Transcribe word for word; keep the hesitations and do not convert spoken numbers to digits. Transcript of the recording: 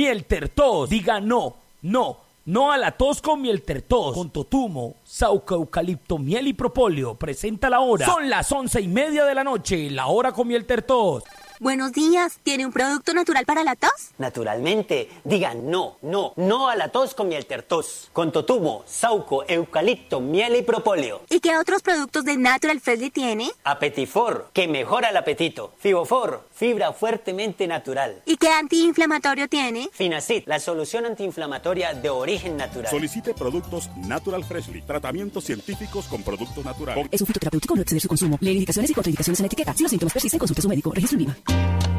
Mieltertos. Diga no, no, no a la tos con Mieltertos. Con totumo, sauco, eucalipto, miel y propóleo. Presenta la hora. Son las once y media de la noche. La hora con Mieltertos. Buenos días, ¿tiene un producto natural para la tos? Naturalmente, digan no, no, no a la tos con Mieltertos. Con totumo, sauco, eucalipto, miel y propóleo. ¿Y qué otros productos de Natural Freshly tiene? Apetifor, que mejora el apetito. Fibofor, fibra fuertemente natural. ¿Y qué antiinflamatorio tiene? Finacid, la solución antiinflamatoria de origen natural. Solicite productos Natural Freshly, tratamientos científicos con productos naturales. Es un fitoterapéutico, no exceder su consumo. Lee indicaciones y contraindicaciones en la etiqueta. Si los síntomas persisten, consulte a su médico. Registro en I V A.